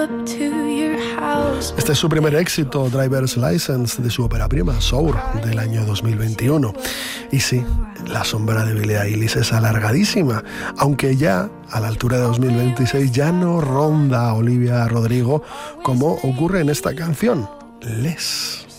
Este es su primer éxito, Driver's License, de su ópera prima, Sour, del año 2021. Y sí, la sombra de Billie Eilish es alargadísima, aunque ya, a la altura de 2026, ya no ronda a Olivia Rodrigo como ocurre en esta canción, Les.